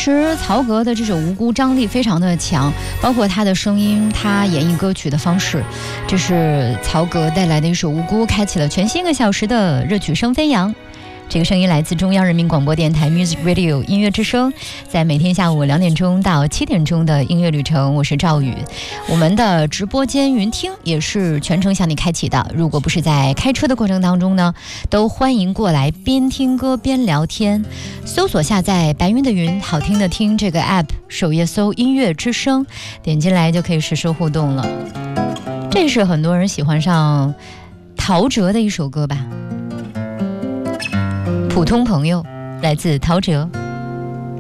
实曹格的这首《无辜》张力非常的强，包括他的声音，他演绎歌曲的方式，这是曹格带来的一首《无辜》，开启了全新1个小时的热曲声飞扬。这个声音来自中央人民广播电台 Music Radio 音乐之声，在每天下午2点钟到7点钟的音乐旅程，我是赵宇。我们的直播间云听也是全程向你开启的，如果不是在开车的过程当中呢，都欢迎过来边听歌边聊天。搜索下载白云的云，好听的听这个 app， 首页搜音乐之声，点进来就可以实时互动了。这是很多人喜欢上陶喆的一首歌吧，普通朋友，来自陶喆。